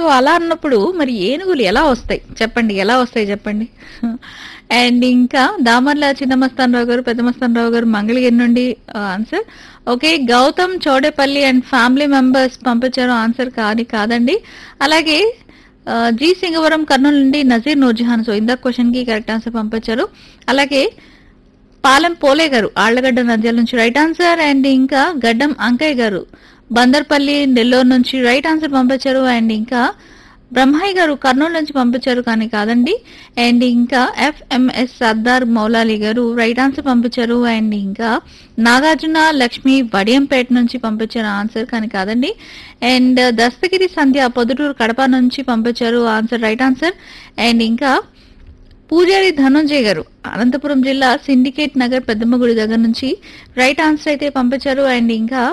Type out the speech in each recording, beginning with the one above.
So అలా అన్నప్పుడు మరి ఏనుగులు ఎలా వస్తాయి చెప్పండి, ఎలా వస్తాయి చెప్పండి. అండ్ ఇంకా దామర్ల చిన్న మస్తానరావు గారు, పెద్ద మస్తానరావు గారు మంగళగిరి నుండి answer. Okay, Gautam Chowdepalli and family members పంపించారు ఆన్సర్, కానీ కాదండి. అలాగే జి సింగవరం కర్నూలు నుండి నజీర్ నూర్జహాన్, సో ఇందాక క్వశ్చన్ కి కరెక్ట్ ఆన్సర్ పంపించారు. అలాగే పాలెం పోలే గారు ఆళ్లగడ్డ నంద్యాల నుంచి రైట్ ఆన్సర్. అండ్ ఇంకా గడ్డం అంకయ్య గారు బందర్పల్లి నెల్లూరు నుంచి రైట్ ఆన్సర్ పంపించారు. అండ్ ఇంకా బ్రహ్మయ్య గారు కర్నూలు నుంచి పంపించారు, కానీ కాదండి. అండ్ ఇంకా ఎఫ్ఎంఎస్ సర్దార్ మౌలాలి గారు రైట్ ఆన్సర్ పంపించారు. అండ్ ఇంకా నాగార్జున లక్ష్మి వడియంపేట నుంచి పంపించారు ఆన్సర్, కానీ కాదండి. అండ్ దస్తగిరి సంధ్య పొద్దుటూరు కడప నుంచి పంపించారు ఆన్సర్, రైట్ ఆన్సర్. అండ్ ఇంకా పూజారి ధనుంజయ్ గారు అనంతపురం జిల్లా సిండికేట్ నగర్ పెద్దమ్మ గుడి దగ్గర నుంచి రైట్ ఆన్సర్ అయితే పంపించారు. అండ్ ఇంకా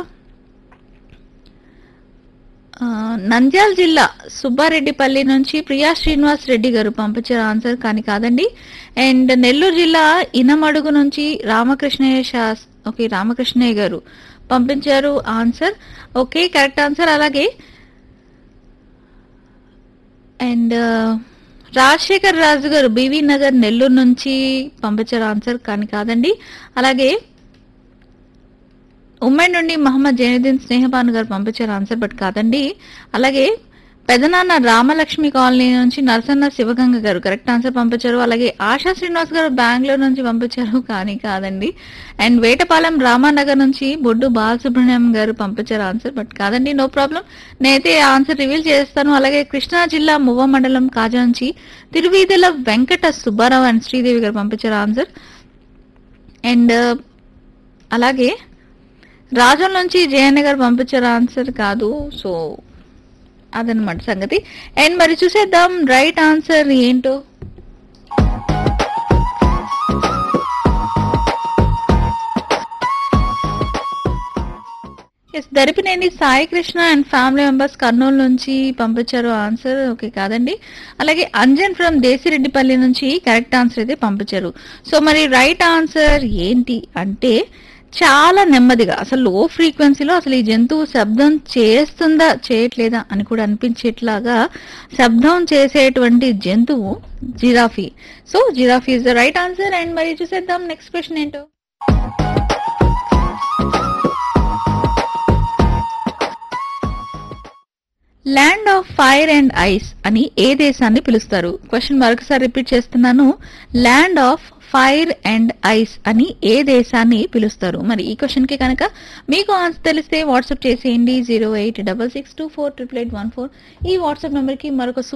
నంద్యాల జిల్లా సుబ్బారెడ్డిపల్లి నుంచి ప్రియా శ్రీనివాస్ రెడ్డి గారు పంపించారు ఆన్సర్, కానీ కాదండి. అండ్ నెల్లూరు జిల్లా ఇనమడుగు నుంచి రామకృష్ణయ్య గారు పంపించారు ఆన్సర్. Okay, correct answer. అలాగే అండ్ రాజశేఖర్ రాజు గారు బివి నగర్ నెల్లూరు నుంచి పంపించారు ఆన్సర్, కానీ కాదండి. అలాగే ఉమ్మడి నుండి మహమ్మద్ జైనుద్దీన్ స్నేహపాన్ గారు పంపించారు ఆన్సర్, బట్ కాదండి. అలాగే పెదనాన్న రామలక్ష్మి కాలనీ నుంచి నరసన్న శివగంగ గారు కరెక్ట్ ఆన్సర్ పంపించారు. అలాగే ఆశా శ్రీనివాస్ గారు బెంగళూరు నుంచి పంపించారు, కానీ కాదండి. అండ్ వేటపాలెం రామానగర్ నుంచి బొడ్డు బాలసుబ్రహ్మణ్యం గారు పంపించారు ఆన్సర్, బట్ కాదండి. నో ప్రాబ్లం, నేనైతే ఆన్సర్ రివీల్ చేస్తాను. అలాగే కృష్ణా జిల్లా మువ్వ మండలం కాజా నుంచి తిరువీధుల వెంకట సుబ్బారావు అండ్ శ్రీదేవి గారు పంపించారు ఆన్సర్. అండ్ అలాగే రాజం నుంచి జయన్న గారు పంపించారు ఆన్సర్, కాదు. సో అదనమాట సంగతి. అండ్ మరి చూసేద్దాం రైట్ ఆన్సర్ ఏంటో. Daripineni Sai Krishna and family members Kurnool నుంచి పంపించారు ఆన్సర్, ఓకే కాదండి. అలాగే అంజన్ ఫ్రమ్ దేశిరెడ్డిపల్లి నుంచి కరెక్ట్ ఆన్సర్ అయితే పంపించారు. సో మరి రైట్ ఆన్సర్ ఏంటి అంటే చాలా నెమ్మదిగా అసలు లో ఫ్రీక్వెన్సీలో అసలు ఈ జంతువు శబ్దం చేస్తుందా చేయట్లేదా అని కూడా అనిపించేట్లాగా శబ్దం చేసేటువంటి జంతువు giraffe. So giraffe is the right answer. And మరి చూసేద్దాం నెక్స్ట్ క్వశ్చన్ ఏంటో. Land of fire and ice అని ఏ దేశాన్ని పిలుస్తారు? క్వశ్చన్ మరొకసారి రిపీట్ చేస్తున్నాను. Land of fire and ice అని ఏ దేశాన్ని పిలుస్తారు? మరి ఈ క్వశ్చన్ కి కనుక మీకు ఆన్సర్ తెలిస్తే వాట్సాప్ చేసేయండి 08662488814. ఈ వాట్సాప్ నంబర్ కి మరొక